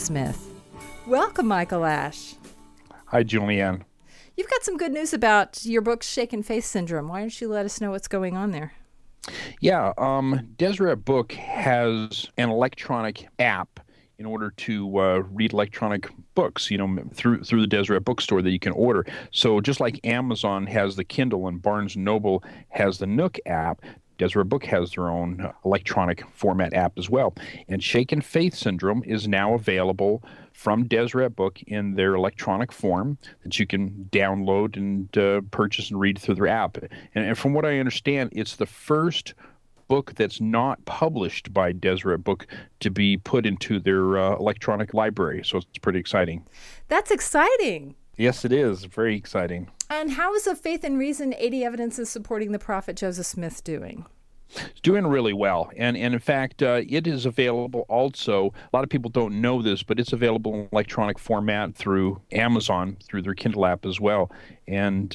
Smith. Welcome, Michael Ash. Hi, Julianne. You've got some good news about your book, Shaken Faith Syndrome. Why don't you let us know what's going on there? Yeah, Deseret Book has an electronic app in order to read electronic books, through the Deseret Bookstore that you can order. So just like Amazon has the Kindle and Barnes & Noble has the Nook app, Deseret Book has their own electronic format app as well. And Shaken Faith Syndrome is now available from Deseret Book in their electronic form that you can download and purchase and read through their app. And from what I understand, it's the first book that's not published by Deseret Book to be put into their electronic library. So it's pretty exciting. That's exciting. Yes, it is. Very exciting. And how is the Faith and Reason 80 Evidences Supporting the Prophet Joseph Smith doing? It's doing really well. And in fact, it is available also. A lot of people don't know this, but it's available in electronic format through Amazon, through their Kindle app as well. And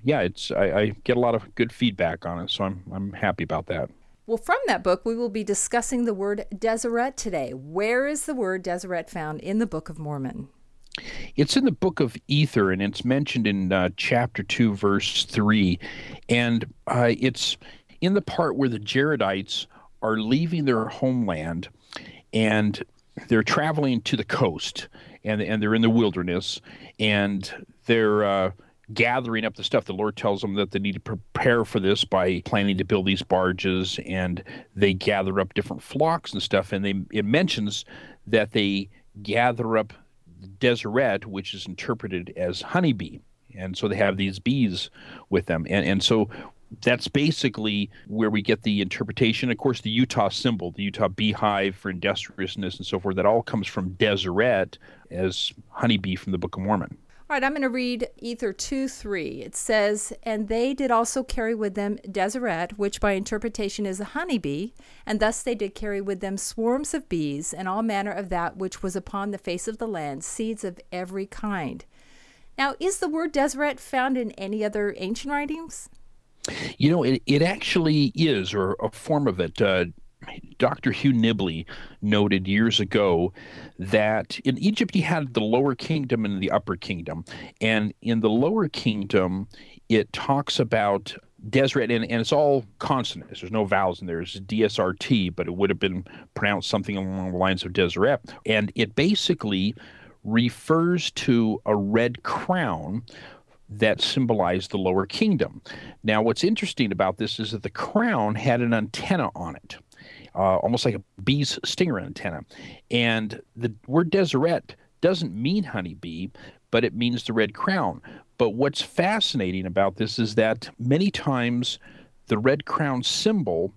I get a lot of good feedback on it, so I'm happy about that. Well, from that book, we will be discussing the word Deseret today. Where is the word Deseret found in the Book of Mormon? It's in the Book of Ether, and it's mentioned in chapter 2, verse 3. And it's in the part where the Jaredites are leaving their homeland, and they're traveling to the coast, and they're in the wilderness, and they're gathering up the stuff. The Lord tells them that they need to prepare for this by planning to build these barges, and they gather up different flocks and stuff, and it mentions that they gather up Deseret, which is interpreted as honeybee. And so they have these bees with them. And so that's basically where we get the interpretation. Of course, the Utah symbol, the Utah beehive for industriousness and so forth, that all comes from Deseret as honeybee from the Book of Mormon. All right, I'm going to read Ether 2:3. It says, "And they did also carry with them Deseret, which by interpretation is a honeybee, and thus they did carry with them swarms of bees, and all manner of that which was upon the face of the land, seeds of every kind." Now, is the word Deseret found in any other ancient writings? It actually is, or a form of it. Dr. Hugh Nibley noted years ago that in Egypt you had the lower kingdom and the upper kingdom. And in the lower kingdom, it talks about Deseret, and it's all consonants. There's no vowels in there. It's DSRT, but it would have been pronounced something along the lines of Deseret. And it basically refers to a red crown that symbolized the lower kingdom. Now, what's interesting about this is that the crown had an antenna on it. Almost like a bee's stinger antenna. And the word Deseret doesn't mean honeybee, but it means the red crown. But what's fascinating about this is that many times the red crown symbol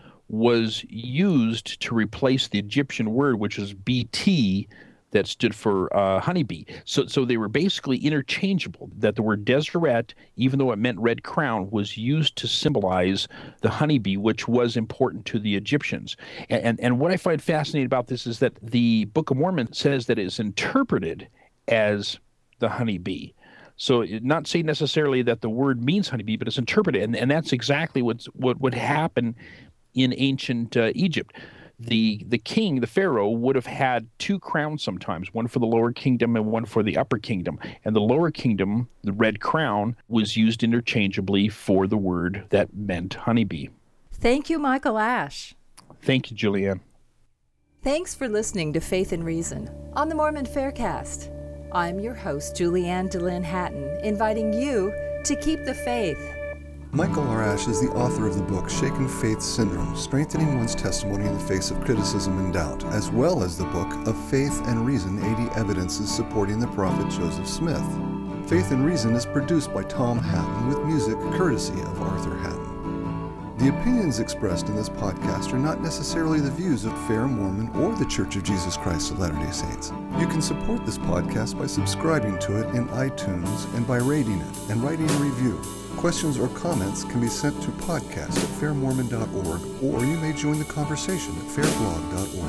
was used to replace the Egyptian word, which is BT, that stood for honeybee. So they were basically interchangeable, that the word Deseret, even though it meant red crown, was used to symbolize the honeybee, which was important to the Egyptians. And what I find fascinating about this is that the Book of Mormon says that it's interpreted as the honeybee. So not saying necessarily that the word means honeybee, but it's interpreted. And that's exactly what would happen in ancient Egypt. The king, the pharaoh, would have had two crowns sometimes, one for the lower kingdom and one for the upper kingdom. And the lower kingdom, the red crown, was used interchangeably for the word that meant honeybee. Thank you, Michael Ash. Thank you, Julianne. Thanks for listening to Faith and Reason on the Mormon Faircast. I'm your host, Julianne DeLynn Hatton, inviting you to keep the faith. Michael R. Ash is the author of the book Shaken Faith Syndrome, Strengthening One's Testimony in the Face of Criticism and Doubt, as well as the book of Faith and Reason, 80 Evidences Supporting the Prophet Joseph Smith. Faith and Reason is produced by Tom Hatton with music courtesy of Arthur Hatton. The opinions expressed in this podcast are not necessarily the views of Fair Mormon or the Church of Jesus Christ of Latter-day Saints. You can support this podcast by subscribing to it in iTunes and by rating it and writing a review. Questions or comments can be sent to podcast@fairmormon.org, or you may join the conversation at fairblog.org.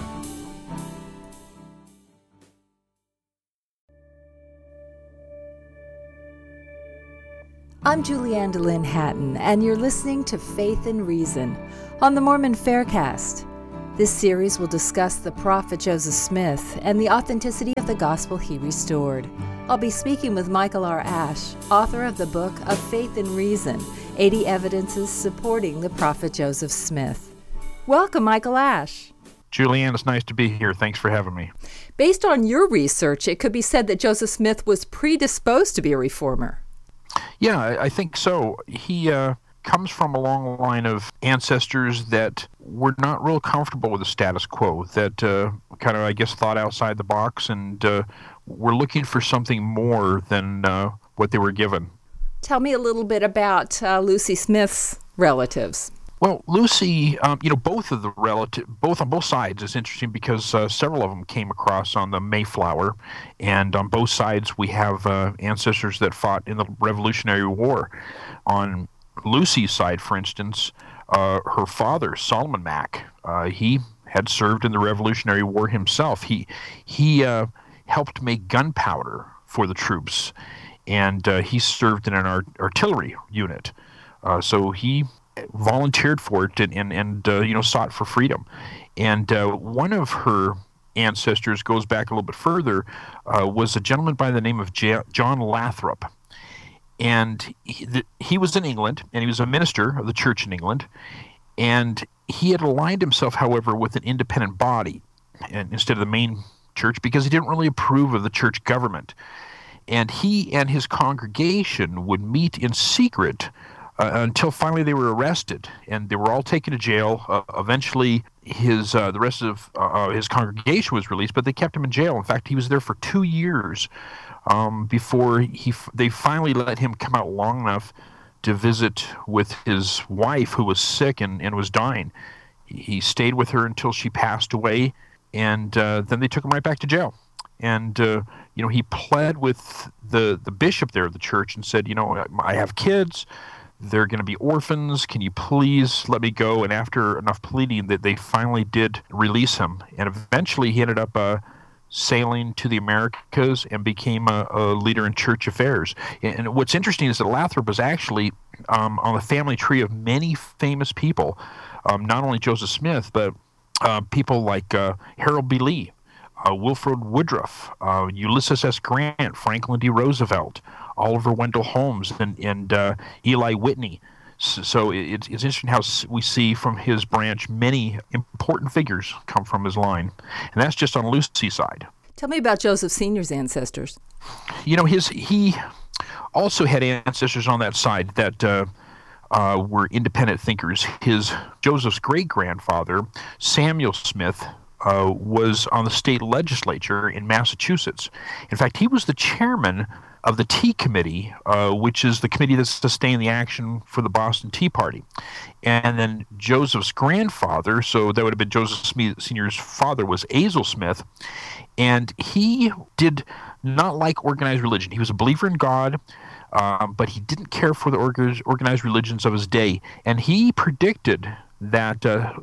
I'm Julianne DeLynn Hatton, and you're listening to Faith and Reason on the Mormon Faircast. This series will discuss the prophet Joseph Smith and the authenticity of the gospel he restored. I'll be speaking with Michael R. Ash, author of the book Of Faith and Reason, 80 Evidences Supporting the Prophet Joseph Smith. Welcome, Michael Ash. Julianne, it's nice to be here. Thanks for having me. Based on your research, it could be said that Joseph Smith was predisposed to be a reformer. Yeah, I think so. He comes from a long line of ancestors that were not real comfortable with the status quo, that kind of, I guess, thought outside the box and were looking for something more than what they were given. Tell me a little bit about Lucy Smith's relatives. Well, Lucy, both on both sides is interesting because several of them came across on the Mayflower, and on both sides we have ancestors that fought in the Revolutionary War. On Lucy's side, for instance, her father, Solomon Mack, he had served in the Revolutionary War himself. He helped make gunpowder for the troops, and he served in an artillery unit. So he volunteered for it and sought for freedom. And one of her ancestors goes back a little bit further, was a gentleman by the name of John Lathrop. And he was in England, and he was a minister of the church in England. And he had aligned himself, however, with an independent body and instead of the main church because he didn't really approve of the church government. And he and his congregation would meet in secret until finally they were arrested, and they were all taken to jail. Eventually, the rest of his congregation was released, but they kept him in jail. In fact, he was there for 2 years before they finally let him come out long enough to visit with his wife, who was sick and was dying. He stayed with her until she passed away, and then they took him right back to jail. And he pled with the bishop there of the church and said, I have kids. They're going to be orphans. Can you please let me go? And after enough pleading, that they finally did release him. And eventually he ended up sailing to the Americas and became a leader in church affairs. And what's interesting is that Lathrop was actually on the family tree of many famous people, not only Joseph Smith, but people like Harold B. Lee, Wilford Woodruff, Ulysses S. Grant, Franklin D. Roosevelt, Oliver Wendell Holmes, and Eli Whitney. So it's interesting how we see from his branch many important figures come from his line. And that's just on Lucy's side. Tell me about Joseph Sr.'s ancestors. He also had ancestors on that side that were independent thinkers. Joseph's great-grandfather, Samuel Smith, was on the state legislature in Massachusetts. In fact, he was the chairman of the Tea Committee, which is the committee that sustained the action for the Boston Tea Party. And then Joseph's grandfather, so that would have been Joseph Smith Sr.'s father, was Azel Smith, and he did not like organized religion. He was a believer in God, but he didn't care for the organized religions of his day. And he predicted that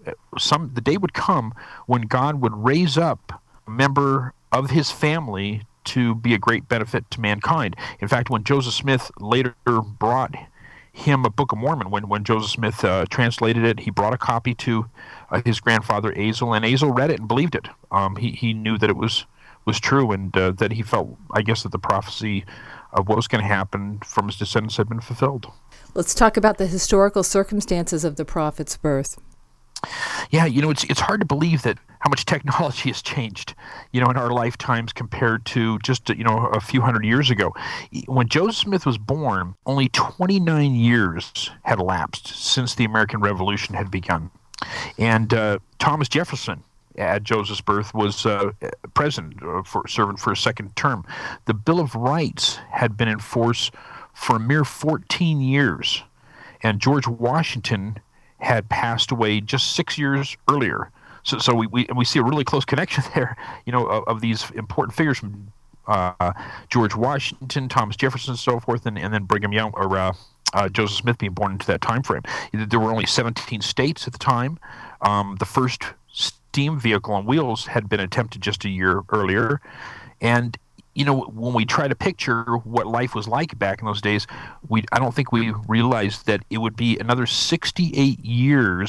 the day would come when God would raise up a member of his family to be a great benefit to mankind. In fact, when Joseph Smith later brought him a Book of Mormon, when Joseph Smith translated it, he brought a copy to his grandfather Azel, and Azel read it and believed it. He knew that it was true, and that he felt, I guess, that the prophecy of what was going to happen from his descendants had been fulfilled. Let's talk about the historical circumstances of the prophet's birth. Yeah, it's hard to believe that how much technology has changed, in our lifetimes compared to just, a few hundred years ago. When Joseph Smith was born, only 29 years had elapsed since the American Revolution had begun. And Thomas Jefferson, at Joseph's birth, was president, serving for a second term. The Bill of Rights had been in force for a mere 14 years, and George Washington had passed away just 6 years earlier. So we see a really close connection there, of these important figures from George Washington, Thomas Jefferson, and so forth, and then Brigham Young or Joseph Smith being born into that time frame. There were only 17 states at the time. The first steam vehicle on wheels had been attempted just a year earlier, and when we try to picture what life was like back in those days, I don't think we realized that it would be another 68 years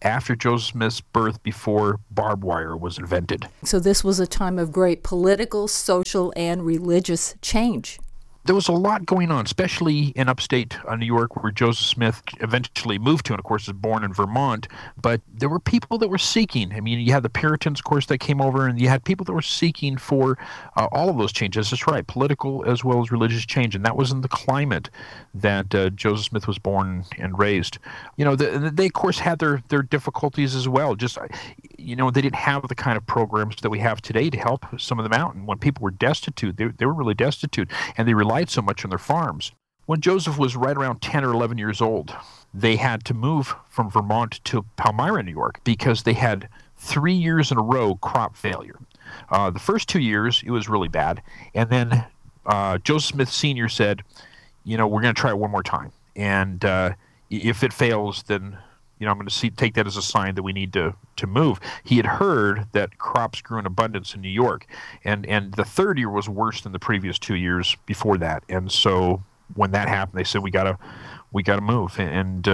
after Joseph Smith's birth, before barbed wire was invented. So this was a time of great political, social, and religious change. There was a lot going on, especially in upstate New York, where Joseph Smith eventually moved to, and of course is born in Vermont. But there were people that were seeking. I mean, you had the Puritans, of course, that came over, and you had people that were seeking for all of those changes. That's right, political as well as religious change, and that was in the climate that Joseph Smith was born and raised. You know, they of course had their difficulties as well. Just, you know, they didn't have the kind of programs that we have today to help some of them out. And when people were destitute, they were really destitute, and they relied so much on their farms. When Joseph was right around 10 or 11 years old, they had to move from Vermont to Palmyra, New York, because they had 3 years in a row crop failure. The first 2 years, it was really bad. And then Joseph Smith Sr. said, you know, we're going to try it one more time. And if it fails, then, you know, I'm going to take that as a sign that we need to move. He had heard that crops grew in abundance in New York, and the third year was worse than the previous 2 years before that. And so when that happened, they said we gotta move. And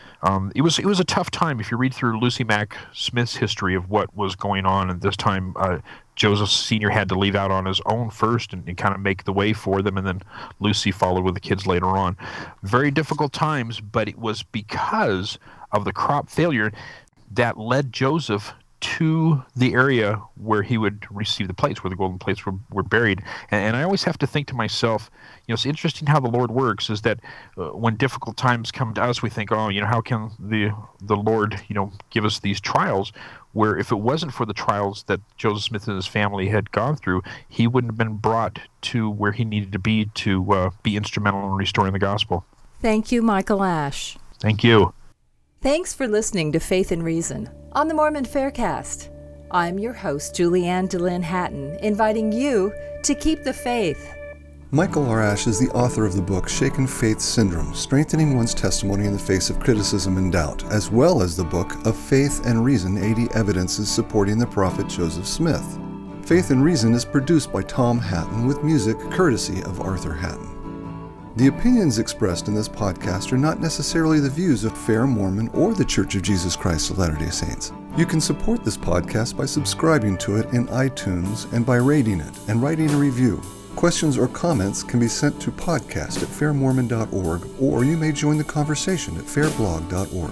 it was a tough time. If you read through Lucy Mack Smith's history of what was going on at this time, Joseph Sr. had to leave out on his own first and kind of make the way for them, and then Lucy followed with the kids later on. Very difficult times, but it was because of the crop failure that led Joseph to the area where he would receive the plates, where the golden plates were buried. And I always have to think to myself, you know, it's interesting how the Lord works, is that when difficult times come to us, we think, oh, you know, how can the Lord, you know, give us these trials? Where if it wasn't for the trials that Joseph Smith and his family had gone through, he wouldn't have been brought to where he needed to be instrumental in restoring the gospel. Thank you, Michael Ash. Thank you. Thanks for listening to Faith and Reason on the Mormon Faircast. I'm your host, Julianne DeLynn Hatton, inviting you to keep the faith. Michael R. Ash is the author of the book Shaken Faith Syndrome, Strengthening One's Testimony in the Face of Criticism and Doubt, as well as the book Of Faith and Reason, 80 Evidences Supporting the Prophet Joseph Smith. Faith and Reason is produced by Tom Hatton with music courtesy of Arthur Hatton. The opinions expressed in this podcast are not necessarily the views of Fair Mormon or the Church of Jesus Christ of Latter-day Saints. You can support this podcast by subscribing to it in iTunes and by rating it and writing a review. Questions or comments can be sent to podcast@fairmormon.org, or you may join the conversation at fairblog.org.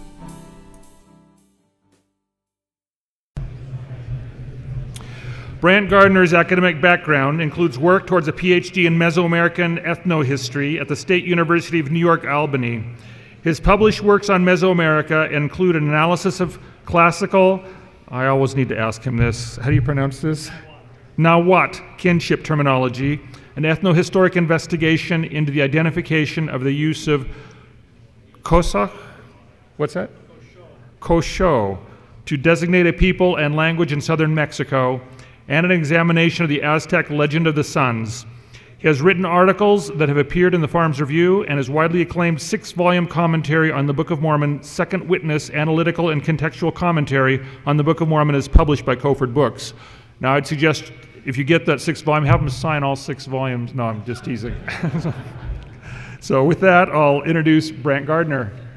Brant Gardner's academic background includes work towards a PhD in Mesoamerican ethnohistory at the State University of New York, Albany. His published works on Mesoamerica include an analysis of classical, I always need to ask him this, how do you pronounce this? Nahuatl kinship terminology, an ethnohistoric investigation into the identification of the use of Kosach, what's that? Kosho, to designate a people and language in southern Mexico, and an examination of the Aztec legend of the suns. He has written articles that have appeared in the Farms Review, and his widely acclaimed 6-volume commentary on the Book of Mormon, Second Witness, Analytical and Contextual Commentary on the Book of Mormon, is published by Koford Books. Now, I'd suggest if you get that 6th volume, have him sign all 6 volumes. No, I'm just teasing. So with that, I'll introduce Brant Gardner.